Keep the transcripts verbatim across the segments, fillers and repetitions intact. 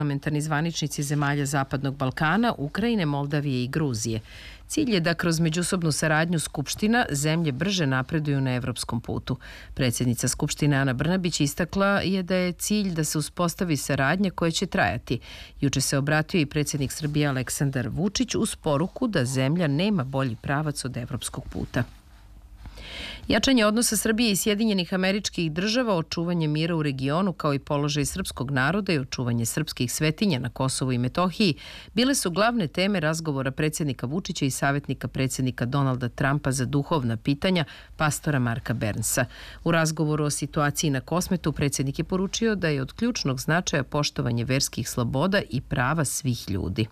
parlamentarni zvaničnici zemalja Zapadnog Balkana, Ukrajine, Moldavije i Gruzije. Cilj je da kroz međusobnu saradnju Skupština zemlje brže napreduju na evropskom putu. Predsjednica Skupštine Ana Brnabić istakla je da je cilj da se uspostavi saradnja koja će trajati. Juče se obratio i predsjednik Srbije Aleksandar Vučić uz poruku da zemlja nema bolji pravac od evropskog puta. Jačanje odnosa Srbije i Sjedinjenih Američkih Država, očuvanje mira u regionu kao i položaj srpskog naroda i očuvanje srpskih svetinja na Kosovu i Metohiji bile su glavne teme razgovora predsjednika Vučića i savjetnika predsjednika Donalda Trumpa za duhovna pitanja pastora Marka Bernsa. U razgovoru o situaciji na Kosmetu predsjednik je poručio da je od ključnog značaja poštovanje verskih sloboda i prava svih ljudi.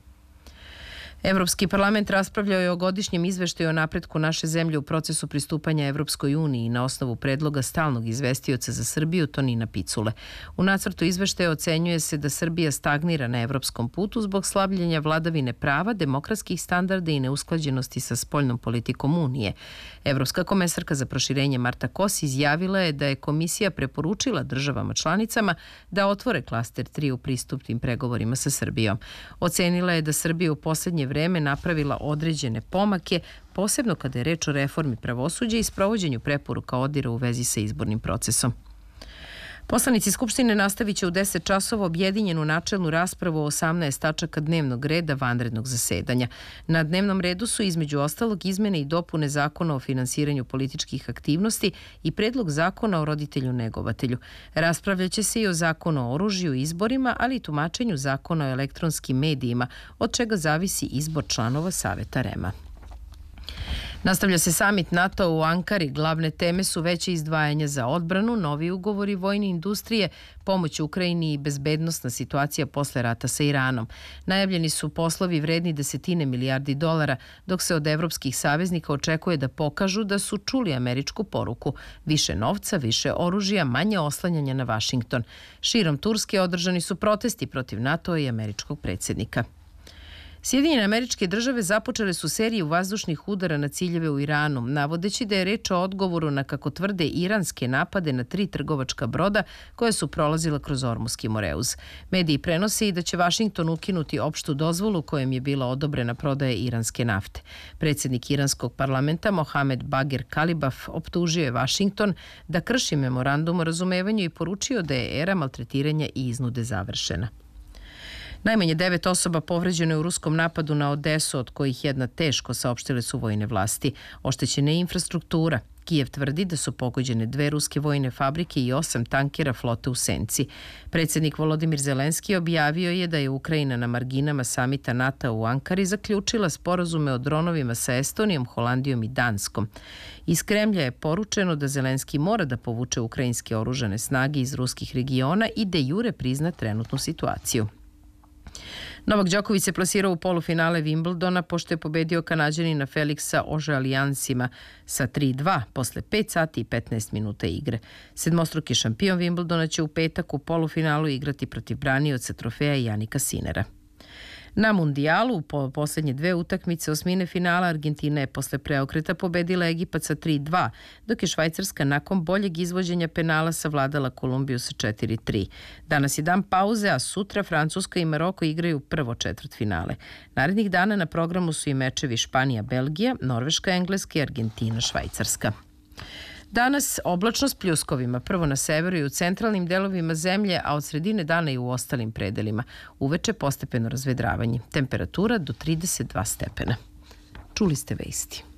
Evropski parlament raspravljao je o godišnjem izveštaju o napretku naše zemlje u procesu pristupanja Evropskoj uniji na osnovu predloga stalnog izvestioca za Srbiju Tonina Picule. U nacrtu izveštaja ocenjuje se da Srbija stagnira na evropskom putu zbog slabljenja vladavine prava, demokratskih standarda i neusklađenosti sa spoljnom politikom Unije. Evropska komesarka za proširenje Marta Kos izjavila je da je komisija preporučila državama članicama da otvore klaster tri u pristupnim pregovorima sa Srbijom. Ocenila je da Srbija u posljednje vreme napravila određene pomake, posebno kada je reč o reformi pravosuđa i sprovođenju preporuka ODIR-a u vezi sa izbornim procesom. Poslanici Skupštine nastavit će u deset časova objedinjenu načelnu raspravu o osamnaest tačaka dnevnog reda vanrednog zasedanja. Na dnevnom redu su između ostalog izmene i dopune Zakona o finansiranju političkih aktivnosti i predlog Zakona o roditelju negovatelju. Raspravljaće se i o Zakonu o oružju i izborima, ali i tumačenju Zakona o elektronskim medijima, od čega zavisi izbor članova Saveta REM-a. Nastavlja se samit NATO u Ankari. Glavne teme su veće izdvajanja za odbranu, novi ugovori vojne industrije, pomoć Ukrajini i bezbednostna situacija posle rata sa Iranom. Najavljeni su poslovi vredni desetine milijardi dolara, dok se od evropskih saveznika očekuje da pokažu da su čuli američku poruku. Više novca, više oružja, manje oslanjanja na Vašington. Širom Turske održani su protesti protiv NATO i američkog predsjednika. Sjedinjene Američke Države započele su seriju vazdušnih udara na ciljeve u Iranu, navodeći da je reč o odgovoru na, kako tvrde, iranske napade na tri trgovačka broda koje su prolazila kroz Ormuski Moreuz. Mediji prenose i da će Vašington ukinuti opštu dozvolu kojom je bila odobrena prodaja iranske nafte. Predsjednik iranskog parlamenta Mohamed Bagher Kalibaf optužio je Vašington da krši memorandum o razumevanju i poručio da je era maltretiranja i iznude završena. Najmanje devet osoba povređeno je u ruskom napadu na Odesu, od kojih jedna teško, saopštile su vojne vlasti. Oštećena je infrastruktura. Kijev tvrdi da su pogođene dve ruske vojne fabrike i osam tankera flote u senci. Predsjednik Volodimir Zelenski objavio je da je Ukrajina na marginama samita NATO u Ankari zaključila sporazume o dronovima sa Estonijom, Holandijom i Danskom. Iz Kremlja je poručeno da Zelenski mora da povuče ukrajinske oružane snage iz ruskih regiona i de jure prizna trenutnu situaciju. Novak Đoković se plasirao u polufinale Wimbledona pošto je pobedio Kanađanina Felixa Auger-Aliansima sa tri dva posle pet sati i petnaest minuta igre. Sedmostruki šampion Wimbledona će u petak u polufinalu igrati protiv branioca trofeja Janika Sinera. Na mundijalu, po posljednje dve utakmice osmine finala, Argentina je posle preokreta pobedila Egipat sa tri dva, dok je Švajcarska nakon boljeg izvođenja penala savladala Kolumbiju sa četiri tri. Danas je dan pauze, a sutra Francuska i Maroko igraju prvo četvrtfinale. Narednih dana na programu su i mečevi Španija-Belgija, Norveška-Engleska i Argentina-Švajcarska. Danas oblačno s pljuskovima, prvo na severu i u centralnim delovima zemlje, a od sredine dana i u ostalim predelima. Uveče postepeno razvedravanje. Temperatura do trideset dva stepena. Čuli ste vesti.